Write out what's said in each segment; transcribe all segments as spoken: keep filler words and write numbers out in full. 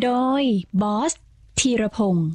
โดยบอสธีรพงศ์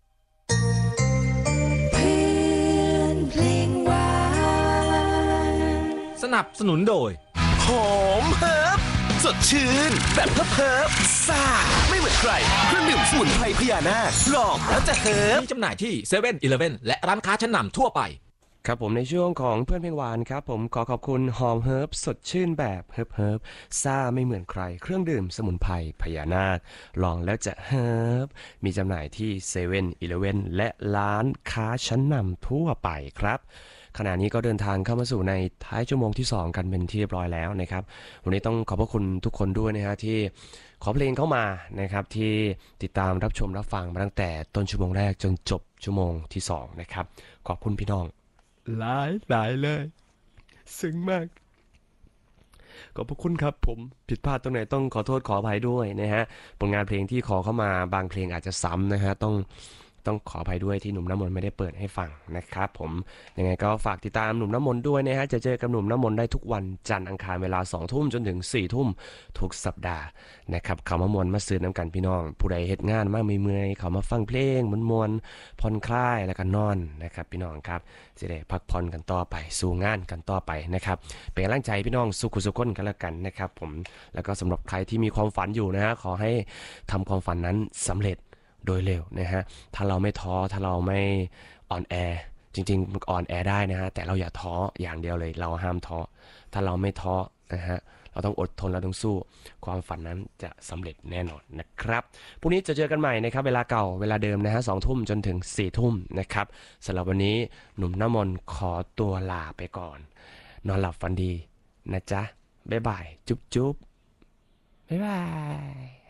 สนับสนุนโดยหอมเฮิร์บสดชื่นแบบเฮิร์บเฮิร์บซ่าไม่เหมือนใครเครื่องดื่มสมุนไพรพญานาคลองแล้วจะเฮิร์บมีจำหน่ายที่เซเว่นอีเลฟเว่นและร้านค้าชั้นนำทั่วไปครับผมในช่วงของเพื่อนเพลงหวานครับผมขอขอบคุณหอมเฮิร์บสดชื่นแบบเฮิร์บเฮิร์บซ่าไม่เหมือนใครเครื่องดื่มสมุนไพรพญานาคลองแล้วจะเฮิร์บมีจำหน่ายที่เซเว่นอีเลฟเว่นและร้านค้าชั้นนำทั่วไปครับขณะนี้ก็เดินทางเข้ามาสู่ในท้ายชั่วโมงที่สองกันเป็นที่เรียบร้อยแล้วนะครับวันนี้ต้องขอบพระคุณทุกคนด้วยนะฮะที่ขอเพลงเข้ามานะครับที่ติดตามรับชมรับฟังมาตั้งแต่ต้นชั่วโมงแรกจนจบชั่วโมงที่สองนะครับขอบคุณพี่น้องหลายหลายเลยซึ้งมากขอบพระคุณครับผมผิดพลาดตรงไหนต้องขอโทษขออภัยด้วยนะฮะผลงานเพลงที่ขอเข้ามาบางเพลงอาจจะซ้ำนะฮะต้องต้องขออภัยด้วยที่หนุ่มน้ำมนต์ไม่ได้เปิดให้ฟังนะครับผมยังไงก็ฝากติดตามหนุ่มน้ำมนต์ด้วยนะฮะจะเจอกับหนุ่มน้ำมนต์ได้ทุกวันจันทร์อังคารเวลาสองทุ่มจนถึงสี่ทุ่มทุกสัปดาห์นะครับเขามามวนมาซื้อน้ำกันพี่น้องผู้ใดเฮ็ดงานมาเมื่อยๆเขามาฟังเพลงมวนๆผ่อนคลายแล้วก็นอนนะครับพี่น้องครับจะได้พักผ่อนกันต่อไปสู่งานกันต่อไปนะครับเป็นกำลังใจพี่น้องสุขุสุขคนกันแล้วกันนะครับผมแล้วก็สำหรับใครที่มีความฝันอยู่นะฮะขอให้ทำความฝันนั้นสำเร็จโดยเร็วนะฮะถ้าเราไม่ท้อถ้าเราไม่อ่อนแอจริงๆมันอ่อนแอได้นะฮะแต่เราอย่าท้ออย่างเดียวเลยเราห้ามท้อถ้าเราไม่ท้อนะฮะเราต้องอดทนเราต้องสู้ความฝันนั้นจะสำเร็จแน่นอนนะครับพรุ่งนี้จะเจอกันใหม่นะครับเวลาเก่าเวลาเดิมนะฮะสองทุ่มจนถึงสี่ทุ่มนะครับสำหรับวันนี้หนุ่มน้ำมนต์ขอตัวลาไปก่อนนอนหลับฝันดีนะจ๊ะบ๊ายบายจุ๊บจุ๊บบ๊ายบาย